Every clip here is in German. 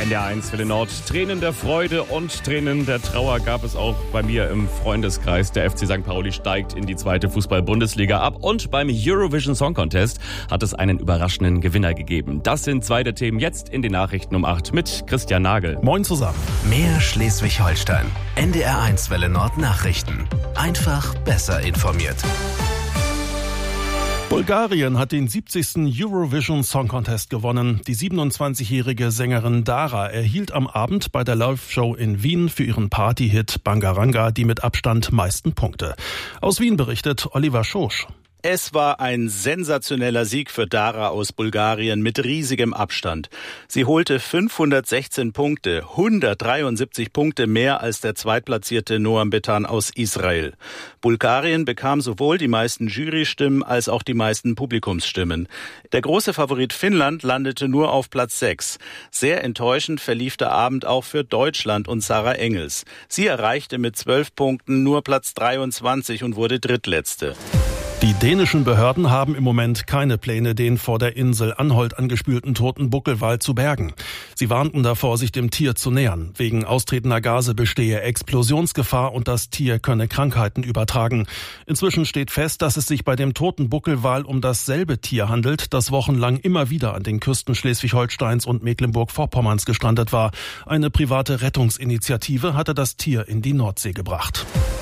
NDR1 Welle Nord. Tränen der Freude und Tränen der Trauer gab es auch bei mir im Freundeskreis. Der FC St. Pauli steigt in die 2. Fußball-Bundesliga ab und beim Eurovision Song Contest hat es einen überraschenden Gewinner gegeben. Das sind 2 der Themen jetzt in den Nachrichten um 8 mit Christian Nagel. Moin zusammen. Mehr Schleswig-Holstein. NDR1 Welle Nord Nachrichten. Einfach besser informiert. Bulgarien hat den 70. Eurovision Song Contest gewonnen. Die 27-jährige Sängerin Dara erhielt am Abend bei der Live-Show in Wien für ihren Party-Hit Bangaranga die mit Abstand meisten Punkte. Aus Wien berichtet Oliver Schosch. Es war ein sensationeller Sieg für Dara aus Bulgarien mit riesigem Abstand. Sie holte 516 Punkte, 173 Punkte mehr als der zweitplatzierte Noam Betan aus Israel. Bulgarien bekam sowohl die meisten Jurystimmen als auch die meisten Publikumsstimmen. Der große Favorit Finnland landete nur auf Platz 6. Sehr enttäuschend verlief der Abend auch für Deutschland und Sarah Engels. Sie erreichte mit 12 Punkten nur Platz 23 und wurde Drittletzte. Die dänischen Behörden haben im Moment keine Pläne, den vor der Insel Anholt angespülten toten Buckelwal zu bergen. Sie warnten davor, sich dem Tier zu nähern. Wegen austretender Gase bestehe Explosionsgefahr und das Tier könne Krankheiten übertragen. Inzwischen steht fest, dass es sich bei dem toten Buckelwal um dasselbe Tier handelt, das wochenlang immer wieder an den Küsten Schleswig-Holsteins und Mecklenburg-Vorpommerns gestrandet war. Eine private Rettungsinitiative hatte das Tier in die Nordsee gebracht.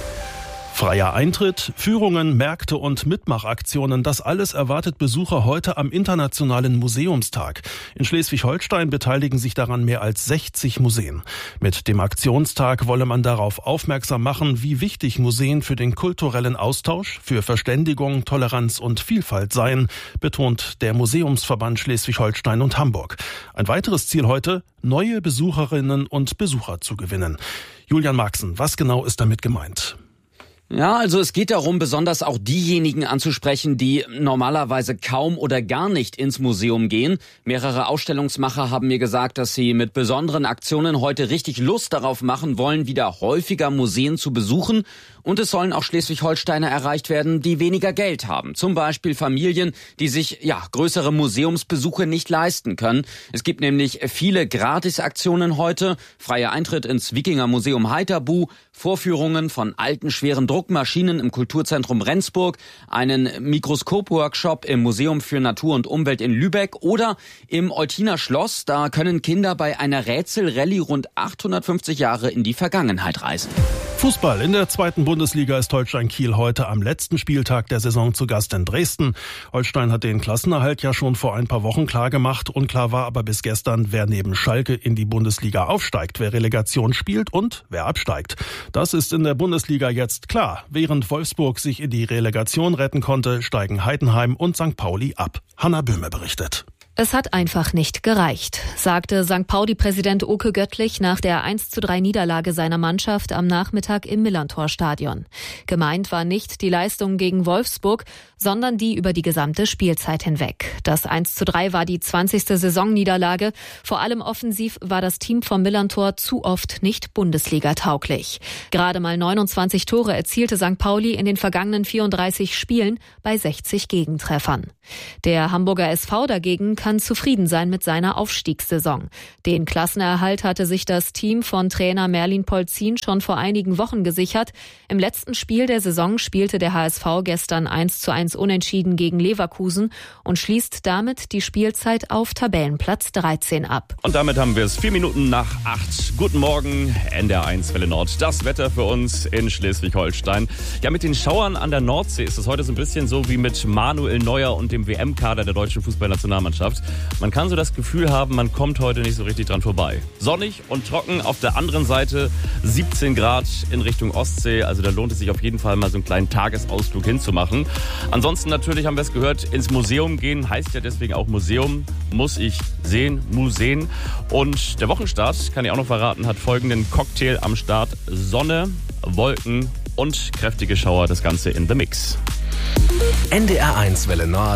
Freier Eintritt, Führungen, Märkte und Mitmachaktionen, das alles erwartet Besucher heute am Internationalen Museumstag. In Schleswig-Holstein beteiligen sich daran mehr als 60 Museen. Mit dem Aktionstag wolle man darauf aufmerksam machen, wie wichtig Museen für den kulturellen Austausch, für Verständigung, Toleranz und Vielfalt seien, betont der Museumsverband Schleswig-Holstein und Hamburg. Ein weiteres Ziel heute, neue Besucherinnen und Besucher zu gewinnen. Julian Marxen, was genau ist damit gemeint? Ja, also es geht darum, besonders auch diejenigen anzusprechen, die normalerweise kaum oder gar nicht ins Museum gehen. Mehrere Ausstellungsmacher haben mir gesagt, dass sie mit besonderen Aktionen heute richtig Lust darauf machen wollen, wieder häufiger Museen zu besuchen. Und es sollen auch Schleswig-Holsteiner erreicht werden, die weniger Geld haben. Zum Beispiel Familien, die sich größere Museumsbesuche nicht leisten können. Es gibt nämlich viele Gratisaktionen heute. Freier Eintritt ins Wikinger-Museum Heiterbu, Vorführungen von alten, schweren Druckmaschinen im Kulturzentrum Rendsburg, einen Mikroskop-Workshop im Museum für Natur und Umwelt in Lübeck oder im Eutiner Schloss. Da können Kinder bei einer Rätselrallye rund 850 Jahre in die Vergangenheit reisen. Fußball in der 2. Bundesliga ist Holstein Kiel heute am letzten Spieltag der Saison zu Gast in Dresden. Holstein hat den Klassenerhalt ja schon vor ein paar Wochen klar gemacht. Unklar war aber bis gestern, wer neben Schalke in die Bundesliga aufsteigt, wer Relegation spielt und wer absteigt. Das ist in der Bundesliga jetzt klar. Während Wolfsburg sich in die Relegation retten konnte, steigen Heidenheim und St. Pauli ab. Hanna Böhme berichtet. Es hat einfach nicht gereicht, sagte St. Pauli-Präsident Oke Göttlich nach der 1:3 Niederlage seiner Mannschaft am Nachmittag im Millerntor-Stadion. Gemeint war nicht die Leistung gegen Wolfsburg, sondern die über die gesamte Spielzeit hinweg. Das 1:3 war die 20. Saisonniederlage. Vor allem offensiv war das Team vom Millerntor zu oft nicht Bundesliga-tauglich. Gerade mal 29 Tore erzielte St. Pauli in den vergangenen 34 Spielen bei 60 Gegentreffern. Der Hamburger SV dagegen kann zufrieden sein mit seiner Aufstiegssaison. Den Klassenerhalt hatte sich das Team von Trainer Merlin Polzin schon vor einigen Wochen gesichert. Im letzten Spiel der Saison spielte der HSV gestern 1:1 unentschieden gegen Leverkusen und schließt damit die Spielzeit auf Tabellenplatz 13 ab. Und damit haben wir es 4 Minuten nach 8. Guten Morgen, NDR1 Welle Nord. Das Wetter für uns in Schleswig-Holstein. Ja, mit den Schauern an der Nordsee ist es heute so ein bisschen so wie mit Manuel Neuer und dem WM-Kader der deutschen Fußballnationalmannschaft. Man kann so das Gefühl haben, man kommt heute nicht so richtig dran vorbei. Sonnig und trocken, auf der anderen Seite 17 Grad in Richtung Ostsee. Also da lohnt es sich auf jeden Fall mal so einen kleinen Tagesausflug hinzumachen. Ansonsten natürlich haben wir es gehört, ins Museum gehen heißt ja deswegen auch Museum. Muss ich sehen, Museen. Und der Wochenstart, kann ich auch noch verraten, hat folgenden Cocktail am Start. Sonne, Wolken und kräftige Schauer, das Ganze in the Mix. NDR1 Welle Nord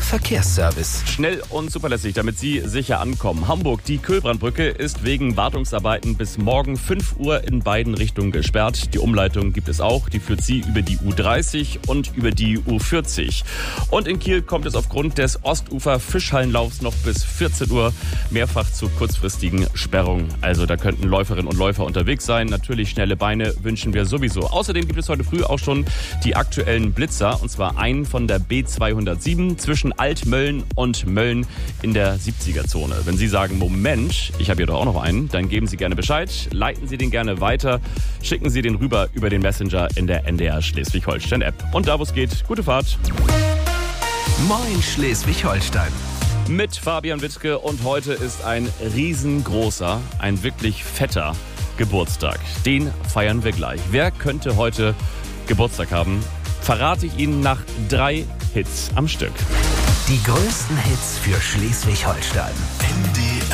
Verkehrsservice. Schnell und zuverlässig, damit Sie sicher ankommen. Hamburg, die Köhlbrandbrücke ist wegen Wartungsarbeiten bis morgen 5 Uhr in beiden Richtungen gesperrt. Die Umleitung gibt es auch. Die führt Sie über die U30 und über die U40. Und in Kiel kommt es aufgrund des Ostufer-Fischhallenlaufs noch bis 14 Uhr mehrfach zu kurzfristigen Sperrungen. Also da könnten Läuferinnen und Läufer unterwegs sein. Natürlich schnelle Beine wünschen wir sowieso. Außerdem gibt es heute früh auch schon die aktuellen Blitzer. Und zwar einen von der B207 zwischen Altmölln und Mölln in der 70er-Zone. Wenn Sie sagen, Moment, ich habe hier doch auch noch einen, dann geben Sie gerne Bescheid. Leiten Sie den gerne weiter. Schicken Sie den rüber über den Messenger in der NDR Schleswig-Holstein-App. Und da, wo es geht, gute Fahrt. Moin Schleswig-Holstein. Mit Fabian Wittke und heute ist ein riesengroßer, ein wirklich fetter Geburtstag. Den feiern wir gleich. Wer könnte heute Geburtstag haben? Verrate ich Ihnen nach 3 Hits am Stück. Die größten Hits für Schleswig-Holstein. NDR